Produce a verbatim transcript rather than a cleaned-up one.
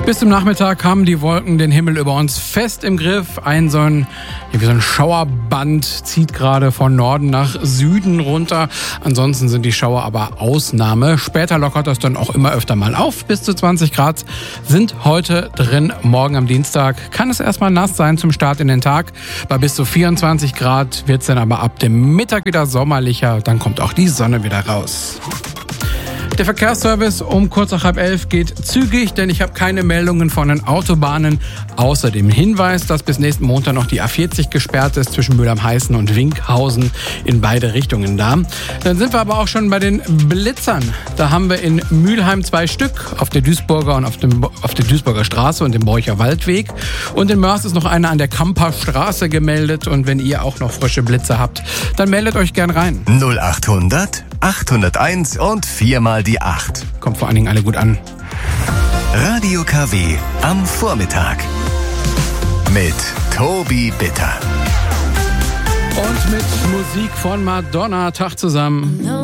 Bis zum Nachmittag haben die Wolken den Himmel über uns fest im Griff. Ein so ein, wie so ein Schauerband zieht gerade von Norden nach Süden runter. Ansonsten sind die Schauer aber Ausnahme. Später lockert das dann auch immer öfter mal auf. Bis zu zwanzig Grad sind heute drin. Morgen am Dienstag kann es erstmal nass sein zum Start in den Tag. Bei bis zu vierundzwanzig Grad wird es dann aber ab dem Mittag wieder sommerlicher. Dann kommt auch die Sonne wieder raus. Der Verkehrsservice um kurz nach halb elf geht zügig, denn ich habe keine Meldungen von den Autobahnen. Außerdem Hinweis, dass bis nächsten Montag noch die A vierzig gesperrt ist zwischen Mülheim-Heißen und Winkhausen in beide Richtungen da. Dann sind wir aber auch schon bei den Blitzern. Da haben wir in Mülheim zwei Stück auf der Duisburger und auf, dem, auf der Duisburger Straße und dem Borcher Waldweg. Und in Mörs ist noch einer an der Kamper Straße gemeldet. Und wenn ihr auch noch frische Blitze habt, dann meldet euch gern rein. null achthundert achthunderteins und viermal die acht. Kommt vor allen Dingen alle gut an. Radio K W am Vormittag mit Tobi Bitter. Und mit Musik von Madonna. Tag zusammen.